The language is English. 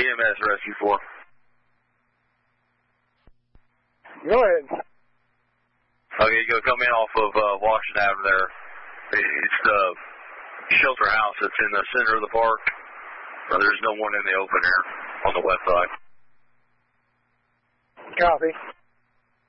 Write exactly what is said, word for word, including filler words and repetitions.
E M S Rescue four. Go ahead. Okay, you go come in off of uh, Washington Avenue there. It's the shelter house that's in the center of the park. There's no one in the open air on the west side. Copy.